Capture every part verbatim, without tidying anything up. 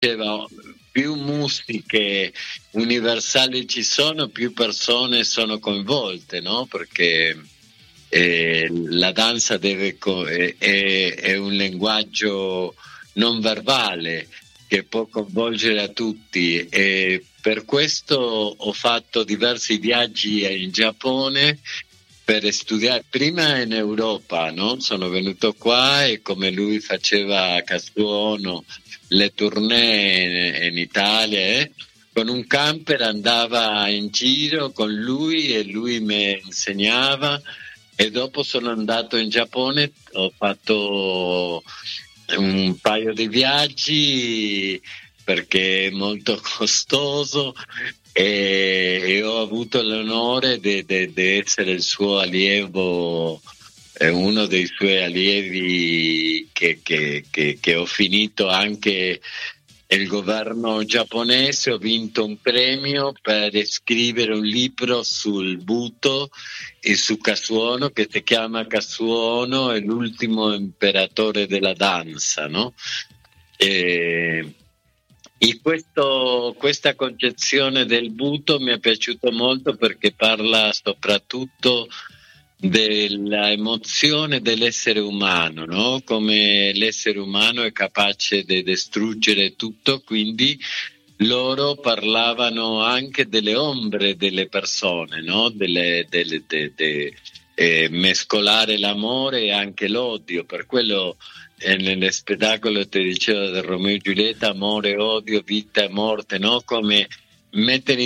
diceva più musiche universali ci sono, più persone sono coinvolte, no? Perché eh, la danza deve co- è, è, è un linguaggio non verbale che può coinvolgere a tutti, e per questo ho fatto diversi viaggi in Giappone per studiare, prima in Europa, no? Sono venuto qua e come lui faceva a Kazuo Ono le tournée in, in Italia, eh? Con un camper andava in giro con lui e lui mi insegnava, e dopo sono andato in Giappone, ho fatto un paio di viaggi perché è molto costoso, e, e ho avuto l'onore di essere il suo allievo, eh, uno dei suoi allievi che, che, che, che ho finito anche il governo giapponese. Ho vinto un premio per scrivere un libro sul Buto e su Kazuo Ono, che si chiama Kazuo Ono è l'ultimo imperatore della danza, no? E, e questo, questa concezione del Buto mi è piaciuto molto perché parla soprattutto della emozione dell'essere umano, no? Come l'essere umano è capace di distruggere tutto, quindi loro parlavano anche delle ombre delle persone, no? Delle, delle, de, de, eh, mescolare l'amore e anche l'odio, per quello eh, nello spettacolo ti dicevo del Romeo e Giulietta, amore, odio, vita e morte, no? Come mettere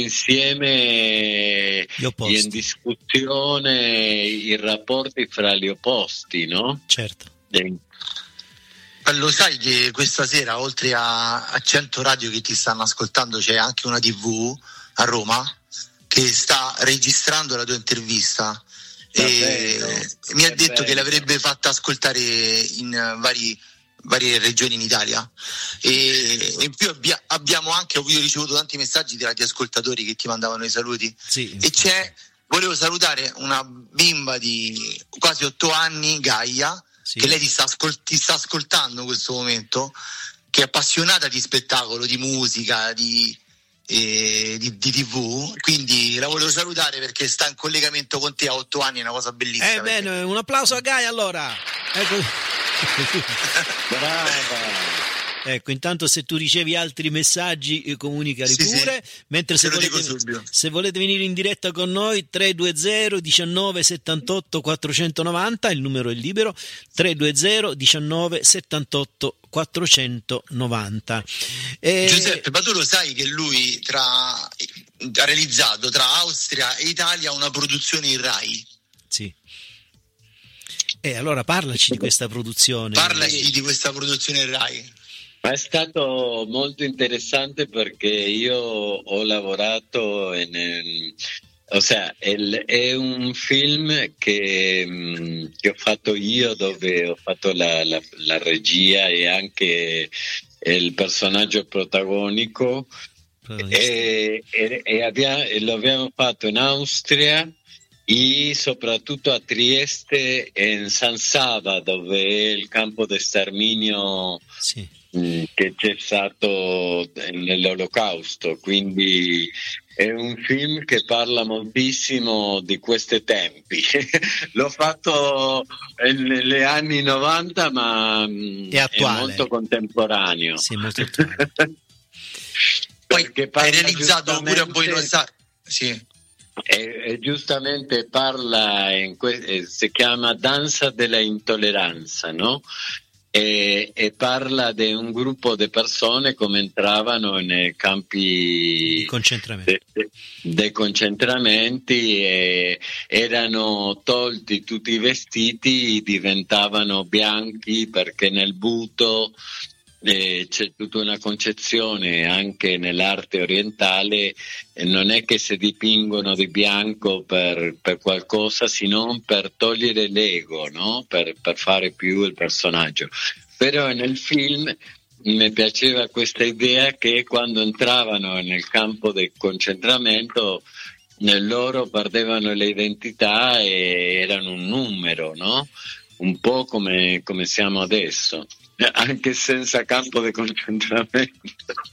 insieme in discussione i rapporti fra gli opposti, no? Certo. E... Lo sai che questa sera, oltre a, a cento radio che ti stanno ascoltando, c'è anche una tivù a Roma che sta registrando la tua intervista e bello, mi ha detto bello. che l'avrebbe fatta ascoltare in vari varie regioni in Italia, e in più abbia, abbiamo anche, io ho ricevuto tanti messaggi di radioascoltatori che ti mandavano i saluti, sì. E c'è, volevo salutare una bimba di quasi otto anni, Gaia, sì. Che lei ti sta, ascol- ti sta ascoltando in questo momento, che è appassionata di spettacolo, di musica, di, eh, di, di tivù, quindi la volevo salutare perché sta in collegamento con te a otto anni, è una cosa bellissima. Eh bene, perché... un applauso a Gaia allora. Ecco. Brava. Ecco, intanto se tu ricevi altri messaggi comunicali sì, pure, sì. mentre se volete, se volete venire in diretta con noi tre due zero diciannove settantotto quattrocentonovanta, il numero è libero, tre due zero diciannove settantotto quattrocentonovanta. E... Giuseppe, ma tu lo sai che lui tra, ha realizzato tra Austria e Italia una produzione in Rai? Sì. E eh, allora parlaci di questa produzione. Parlaci di questa produzione Rai. È stato molto interessante perché io ho lavorato in, in ossia è, è un film che, che ho fatto io, dove ho fatto la, la, la regia e anche il personaggio protagonico, e, e, e, abbiamo, e lo abbiamo fatto in Austria e soprattutto a Trieste e in San Saba, dove è il campo di sterminio, sì, che c'è stato nell'Olocausto. Quindi è un film che parla moltissimo di questi tempi. L'ho fatto negli anni novanta, ma è, attuale. È molto contemporaneo. Sì, molto attuale. Poi hai realizzato pure a Buenos Aires. Sì. E, e giustamente parla, in que- eh, si chiama Danza della intolleranza, no? E, e parla di un gruppo di persone come entravano nei campi di concentramento. De, de, dei concentramenti e erano tolti tutti i vestiti, diventavano bianchi, perché nel Buto Eh, c'è tutta una concezione anche nell'arte orientale, eh, non è che si dipingono di bianco per, per qualcosa, sino per togliere l'ego, no? per, per fare più il personaggio. Però nel film mi piaceva questa idea che quando entravano nel campo del concentramento loro perdevano le identità e erano un numero, no? un po' come, come siamo adesso, anche senza campo di concentramento.